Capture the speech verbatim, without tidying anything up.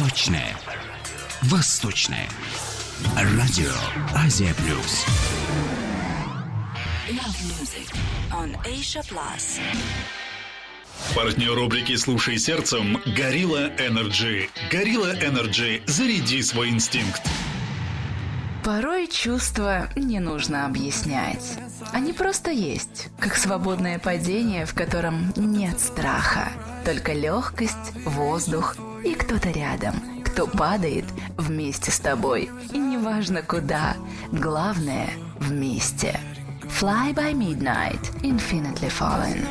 Сочное, восточное. Радио Азия Плюс. Love music on Asia Plus. Партнер рубрики «Слушай сердцем» – Gorilla Energy. Gorilla Energy. Заряди свой инстинкт. Порой чувства не нужно объяснять. Они просто есть, как свободное падение, в котором нет страха. Только легкость, воздух и кто-то рядом, кто падает вместе с тобой. И неважно куда, главное – вместе. Fly by Midnight, Infinitely Fallen.